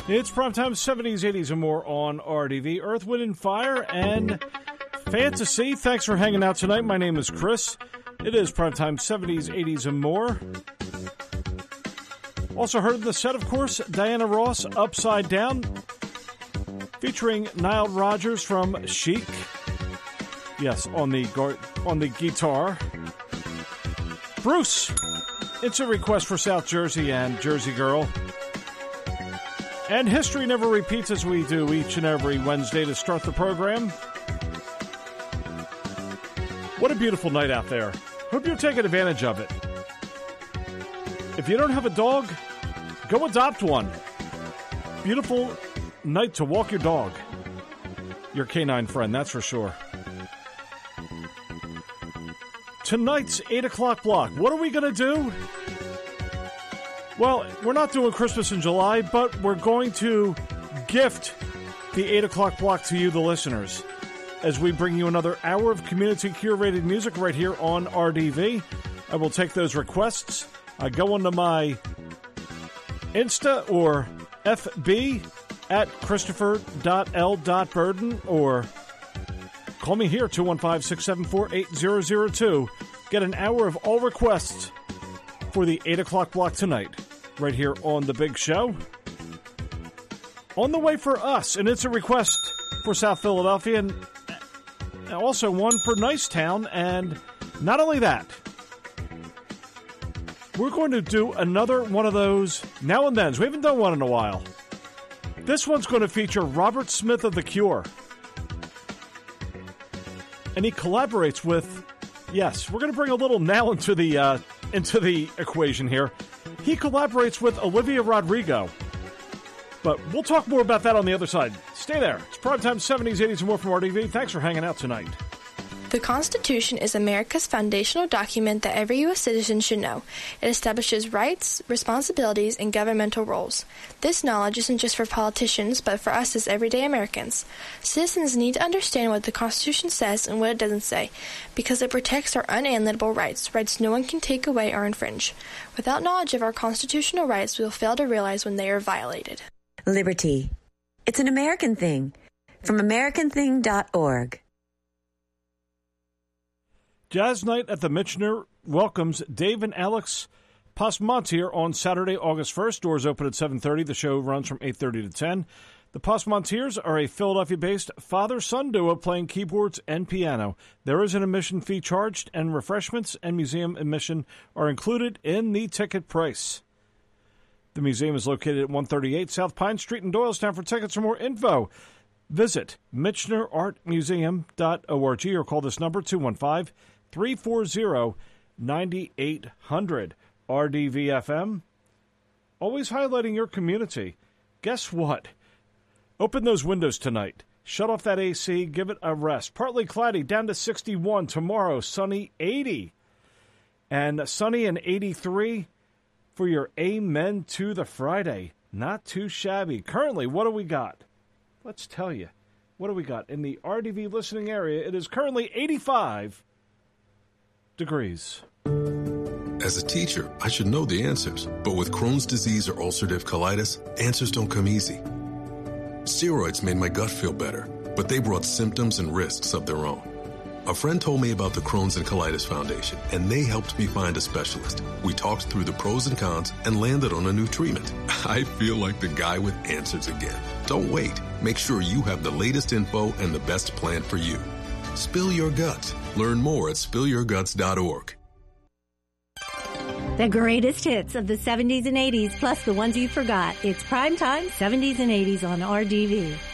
It's primetime 70s, 80s, and more on RDV. Earth, Wind, and Fire and Fantasy. Thanks for hanging out tonight. My name is Chris. It is primetime 70s, 80s, and more. Also heard in the set, of course, Diana Ross, Upside Down, featuring Nile Rodgers from Chic. Yes, on the guitar. Bruce, it's a request for South Jersey and Jersey Girl. And History Never Repeats, as we do each and every Wednesday to start the program. What a beautiful night out there. Hope you're taking advantage of it. If you don't have a dog, go adopt one. Beautiful night to walk your dog. Your canine friend, that's for sure. Tonight's 8 o'clock block. What are we going to do? Well, we're not doing Christmas in July, but we're going to gift the 8 o'clock block to you, the listeners, as we bring you another hour of community-curated music right here on RDV. I will take those requests. Go onto my Insta or FB at Christopher.L.Burden or call me here, 215-674-8002. Get an hour of all requests for the 8 o'clock block tonight, right here on The Big Show. On the way for us, and it's a request for South Philadelphia, and also one for Nicetown, and not only that, we're going to do another one of those now and thens. We haven't done one in a while. This one's going to feature Robert Smith of The Cure. And he collaborates with, yes, we're going to bring a little now into the equation here. He collaborates with Olivia Rodrigo. But we'll talk more about that on the other side. Stay there. It's primetime 70s, 80s, and more from RDV. Thanks for hanging out tonight. The Constitution is America's foundational document that every U.S. citizen should know. It establishes rights, responsibilities, and governmental roles. This knowledge isn't just for politicians, but for us as everyday Americans. Citizens need to understand what the Constitution says and what it doesn't say, because it protects our unalienable rights, rights no one can take away or infringe. Without knowledge of our constitutional rights, we will fail to realize when they are violated. Liberty. It's an American thing. From AmericanThing.org. Jazz Night at the Michener welcomes Dave and Alex Pasmontier on Saturday, August 1st. Doors open at 7:30. The show runs from 8:30 to 10. The Pasmontiers are a Philadelphia-based father-son duo playing keyboards and piano. There is an admission fee charged, and refreshments and museum admission are included in the ticket price. The museum is located at 138 South Pine Street in Doylestown. For tickets or more info, visit MichenerArtMuseum.org or call this number, 215-340-9800. RDVFM, always highlighting your community. Guess what? Open those windows tonight. Shut off that AC. Give it a rest. Partly cloudy, down to 61. Tomorrow, sunny, 80. And sunny and 83 for your Amen to the Friday. Not too shabby. Currently, what do we got? Let's tell you. What do we got? In the RDV listening area, it is currently 85 degrees. As a teacher, I should know the answers. But with Crohn's disease or ulcerative colitis, answers don't come easy. Steroids made my gut feel better, but they brought symptoms and risks of their own. A friend told me about the Crohn's and Colitis Foundation, and they helped me find a specialist. We talked through the pros and cons and landed on a new treatment. I feel like the guy with answers again. Don't wait. Make sure you have the latest info and the best plan for you. Spill your guts. Learn more at spillyourguts.org. The greatest hits of the 70s and 80s, plus the ones you forgot. It's Primetime 70s and 80s on RDV.